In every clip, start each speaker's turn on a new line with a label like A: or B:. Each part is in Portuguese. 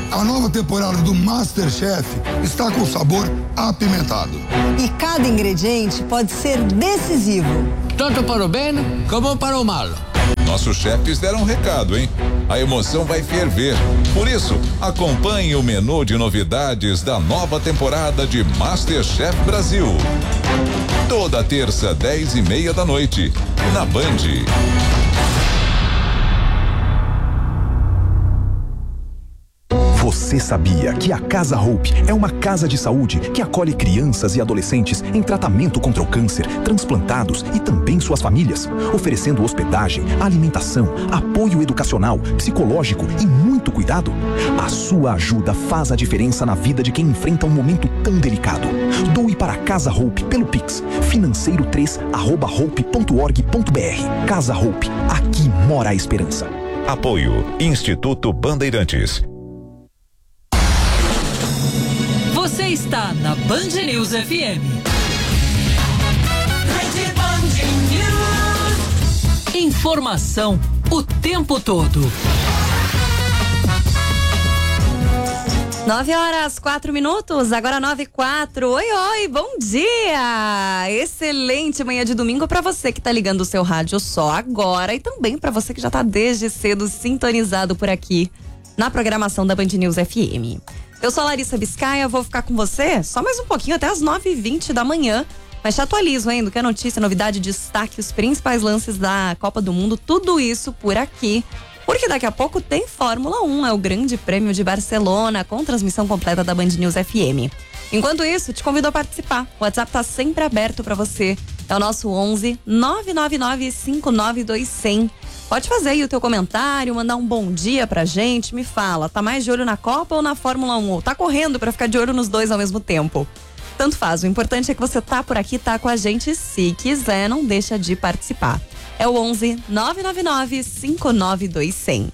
A: A nova temporada do MasterChef está com sabor apimentado.
B: E cada ingrediente pode ser decisivo.
C: Tanto para o bem como para o mal.
D: Nossos chefes deram um recado, hein? A emoção vai ferver. Por isso, acompanhe o menu de novidades da nova temporada de MasterChef Brasil. Toda terça, 10:30 da noite, na Band.
E: Você sabia que a Casa Hope é uma casa de saúde que acolhe crianças e adolescentes em tratamento contra o câncer, transplantados e também suas famílias, oferecendo hospedagem, alimentação, apoio educacional, psicológico e muito cuidado? A sua ajuda faz a diferença na vida de quem enfrenta um momento tão delicado. Doe para a Casa Hope pelo Pix, financeiro3@hope.org.br. Casa Hope, aqui mora a esperança.
D: Apoio Instituto Bandeirantes.
F: Você está na Band News FM. Informação o tempo todo.
G: 9h04, agora 9h04. Oi, bom dia! Excelente manhã de domingo para você que tá ligando o seu rádio só agora e também para você que já tá desde cedo sintonizado por aqui na programação da Band News FM. Eu sou a Larissa Biscaia, vou ficar com você só mais um pouquinho até as 9h20 da manhã. Mas te atualizo, hein, do que é notícia, novidade, destaque, os principais lances da Copa do Mundo, tudo isso por aqui. Porque daqui a pouco tem Fórmula 1, é o Grande Prêmio de Barcelona, com transmissão completa da Band News FM. Enquanto isso, te convido a participar. O WhatsApp tá sempre aberto para você. É o nosso 11 999 592 100. Pode fazer aí o teu comentário, mandar um bom dia pra gente, me fala, tá mais de olho na Copa ou na Fórmula 1? Ou tá correndo pra ficar de olho nos dois ao mesmo tempo? Tanto faz, o importante é que você tá por aqui, tá com a gente, se quiser, não deixa de participar. É o 11 999 592 100.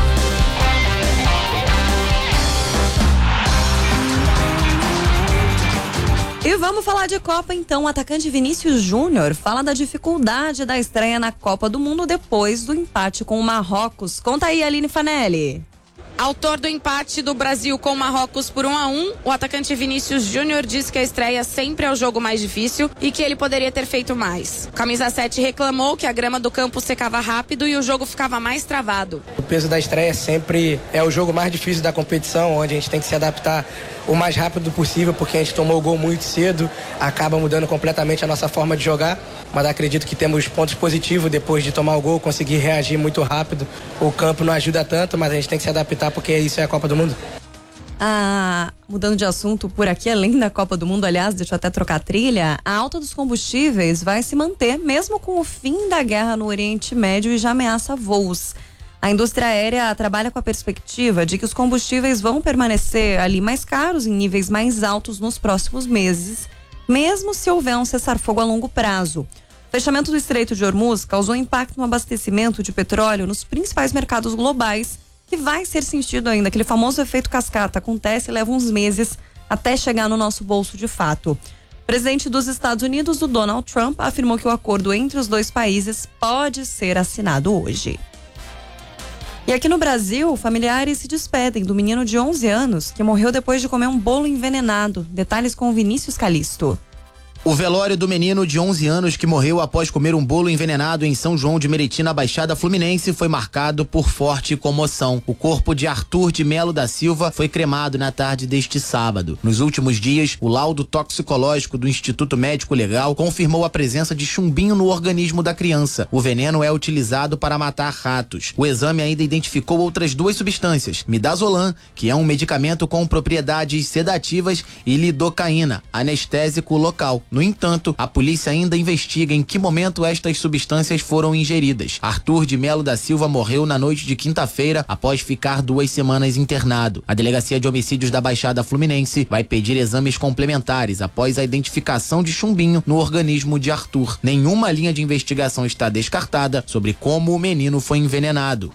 G: E vamos falar de Copa então. O atacante Vinícius Júnior fala da dificuldade da estreia na Copa do Mundo depois do empate com o Marrocos. Conta aí, Aline Fanelli.
H: Autor do empate do Brasil com o Marrocos por 1-1, o atacante Vinícius Júnior diz que a estreia sempre é o jogo mais difícil e que ele poderia ter feito mais. O camisa 7 reclamou que a grama do campo secava rápido e o jogo ficava mais travado.
I: O peso da estreia sempre é o jogo mais difícil da competição, onde a gente tem que se adaptar o mais rápido possível, porque a gente tomou o gol muito cedo, acaba mudando completamente a nossa forma de jogar, mas acredito que temos pontos positivos depois de tomar o gol, conseguir reagir muito rápido. O campo não ajuda tanto, mas a gente tem que se adaptar porque isso é a Copa do Mundo.
G: Mudando de assunto, por aqui, além da Copa do Mundo, aliás, deixa eu até trocar a trilha, a alta dos combustíveis vai se manter mesmo com o fim da guerra no Oriente Médio e já ameaça voos. A indústria aérea trabalha com a perspectiva de que os combustíveis vão permanecer ali mais caros, em níveis mais altos nos próximos meses, mesmo se houver um cessar-fogo a longo prazo. O fechamento do Estreito de Hormuz causou impacto no abastecimento de petróleo nos principais mercados globais, que vai ser sentido ainda. Aquele famoso efeito cascata acontece e leva uns meses até chegar no nosso bolso de fato. O presidente dos Estados Unidos, o Donald Trump, afirmou que o acordo entre os dois países pode ser assinado hoje. E aqui no Brasil, familiares se despedem do menino de 11 anos que morreu depois de comer um bolo envenenado. Detalhes com Vinícius Calisto.
J: O velório do menino de 11 anos que morreu após comer um bolo envenenado em São João de Meriti, na Baixada Fluminense, foi marcado por forte comoção. O corpo de Arthur de Melo da Silva foi cremado na tarde deste sábado. Nos últimos dias, o laudo toxicológico do Instituto Médico Legal confirmou a presença de chumbinho no organismo da criança. O veneno é utilizado para matar ratos. O exame ainda identificou outras duas substâncias: midazolam, que é um medicamento com propriedades sedativas, e lidocaína, anestésico local. No entanto, a polícia ainda investiga em que momento estas substâncias foram ingeridas. Arthur de Melo da Silva morreu na noite de quinta-feira após ficar 2 semanas internado. A Delegacia de Homicídios da Baixada Fluminense vai pedir exames complementares após a identificação de chumbinho no organismo de Arthur. Nenhuma linha de investigação está descartada sobre como o menino foi envenenado.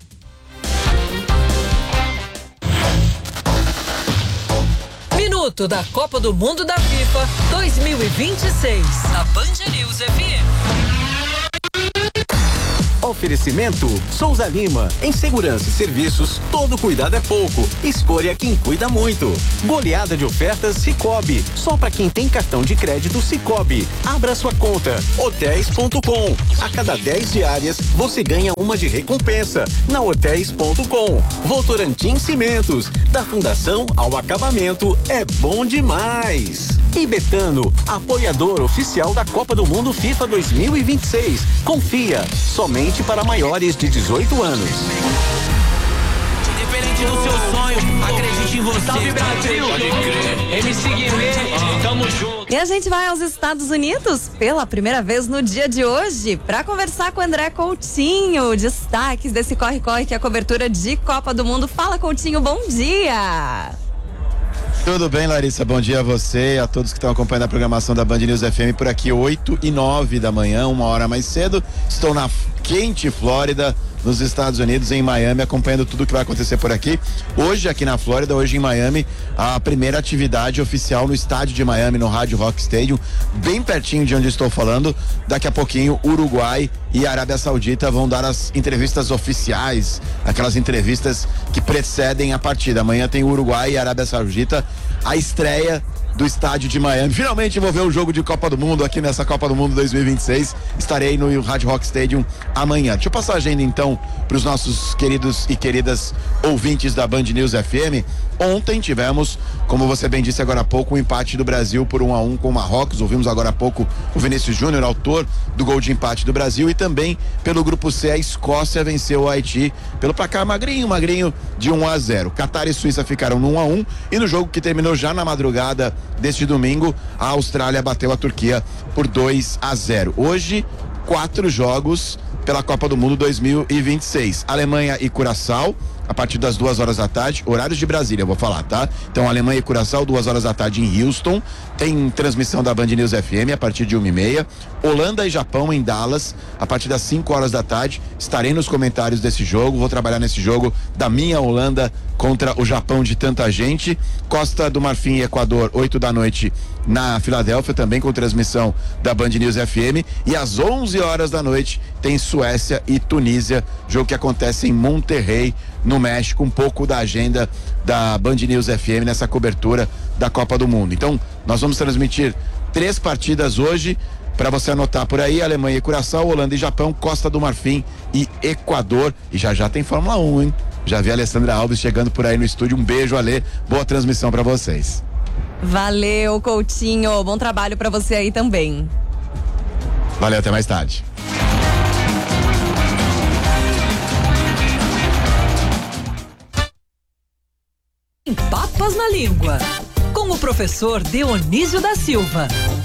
F: Minuto da Copa do Mundo da FIFA 2026 na Band News FM.
K: Oferecimento Souza Lima. Em segurança e serviços, todo cuidado é pouco. Escolha quem cuida muito. Goleada de ofertas Sicoob. Só para quem tem cartão de crédito Sicoob. Abra sua conta. Hotéis.com. A cada 10 diárias, você ganha uma de recompensa. Na Hotéis.com. Votorantim Cimentos. Da fundação ao acabamento, é bom demais. E Betano, apoiador oficial da Copa do Mundo FIFA 2026. Confia, somente para maiores de 18 anos.
L: Independente do seu sonho, acredite em você. Salve Brasil! Pode crer. MC Guimê, tamo junto.
G: E a gente vai aos Estados Unidos pela primeira vez no dia de hoje para conversar com o André Coutinho. Destaques desse corre-corre que é a cobertura de Copa do Mundo. Fala, Coutinho, bom dia!
M: Tudo bem, Larissa? Bom dia a você e a todos que estão acompanhando a programação da Band News FM por aqui, 8h09 da manhã, uma hora mais cedo. Estou na quente Flórida, nos Estados Unidos, em Miami, acompanhando tudo que vai acontecer por aqui. Hoje aqui na Flórida, hoje em Miami, a primeira atividade oficial no estádio de Miami, no Hard Rock Stadium, bem pertinho de onde estou falando. Daqui a pouquinho, Uruguai e Arábia Saudita vão dar as entrevistas oficiais, aquelas entrevistas que precedem a partida. Amanhã tem Uruguai e Arábia Saudita, a estreia do estádio de Miami. Finalmente vou ver o jogo de Copa do Mundo aqui nessa Copa do Mundo 2026. Estarei no Hard Rock Stadium amanhã. Deixa eu passar a agenda então para os nossos queridos e queridas ouvintes da Band News FM. Ontem tivemos, como você bem disse agora há pouco, o empate do Brasil por 1-1 com o Marrocos. Ouvimos agora há pouco o Vinícius Júnior, autor do gol de empate do Brasil. E também pelo grupo C, a Escócia venceu o Haiti pelo placar magrinho de 1-0. Catar e Suíça ficaram no 1-1 e no jogo que terminou já na madrugada deste domingo, a Austrália bateu a Turquia por 2-0. Hoje, 4 jogos pela Copa do Mundo 2026. Alemanha e Curaçao, a partir das 2h da tarde, horários de Brasília, eu vou falar, tá? Então, Alemanha e Curaçao, 2h da tarde em Houston. Tem transmissão da Band News FM a partir de 1h30. Holanda e Japão em Dallas, a partir das 5h da tarde. Estarei nos comentários desse jogo, vou trabalhar nesse jogo da minha Holanda contra o Japão de tanta gente. Costa do Marfim e Equador, 8 da noite na Filadélfia, também com transmissão da Band News FM. E às 11h da noite tem Suécia e Tunísia, jogo que acontece em Monterrey, no México. Um pouco da agenda da Band News FM nessa cobertura da Copa do Mundo. Então, nós vamos transmitir 3 partidas hoje, para você anotar por aí: Alemanha e Curaçao, Holanda e Japão, Costa do Marfim e Equador. E já tem Fórmula 1, hein? Já vi a Alessandra Alves chegando por aí no estúdio. Um beijo, Alê. Boa transmissão para vocês.
G: Valeu, Coutinho. Bom trabalho para você aí também.
M: Valeu, até mais tarde.
F: Papas na Língua, com o professor Dionísio da Silva.